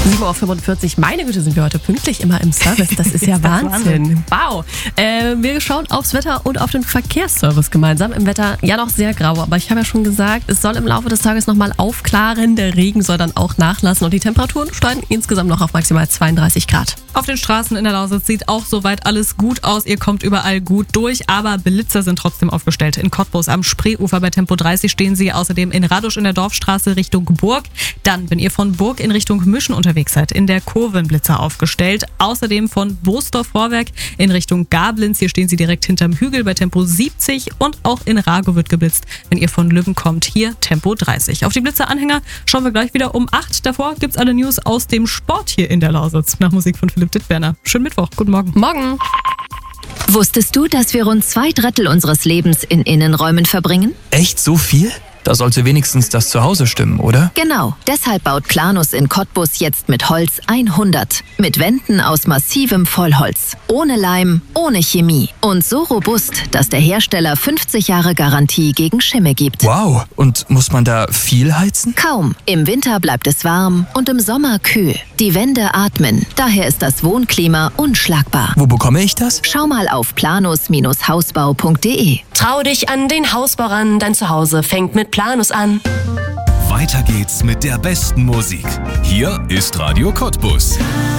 7:45 Uhr. Meine Güte, sind wir heute pünktlich immer im Service. Das ist ja Wahnsinn. Wow. Wir schauen aufs Wetter und auf den Verkehrsservice gemeinsam. Im Wetter ja noch sehr grau, aber ich habe ja schon gesagt, es soll im Laufe des Tages nochmal aufklaren. Der Regen soll dann auch nachlassen und die Temperaturen steigen insgesamt noch auf maximal 32 Grad. Auf den Straßen in der Lausitz sieht auch soweit alles gut aus. Ihr kommt überall gut durch, aber Blitzer sind trotzdem aufgestellt. In Cottbus am Spreeufer bei Tempo 30 stehen sie, außerdem in Radusch in der Dorfstraße Richtung Burg. Dann, wenn ihr von Burg in Richtung Mischen unterwegs seid, in der Kurve ein Blitzer aufgestellt. Außerdem von Boosdorf-Vorwerk in Richtung Gablins. Hier stehen sie direkt hinterm Hügel bei Tempo 70 und auch in Rago wird geblitzt. Wenn ihr von Lübben kommt, hier Tempo 30. Auf die Blitzeranhänger schauen wir gleich wieder um 8. Davor gibt's alle News aus dem Sport hier in der Lausitz. Nach Musik von Philipp Dittberner. Schönen Mittwoch. Guten Morgen. Morgen. Wusstest du, dass wir rund 2/3 unseres Lebens in Innenräumen verbringen? Echt so viel? Da sollte wenigstens das Zuhause stimmen, oder? Genau. Deshalb baut Planus in Cottbus jetzt mit Holz 100. Mit Wänden aus massivem Vollholz. Ohne Leim, ohne Chemie. Und so robust, dass der Hersteller 50 Jahre Garantie gegen Schimmel gibt. Wow. Und muss man da viel heizen? Kaum. Im Winter bleibt es warm und im Sommer kühl. Die Wände atmen. Daher ist das Wohnklima unschlagbar. Wo bekomme ich das? Schau mal auf planus-hausbau.de. Trau dich an den Hausbau ran, dein Zuhause fängt mit Planus an. Weiter geht's mit der besten Musik. Hier ist Radio Cottbus.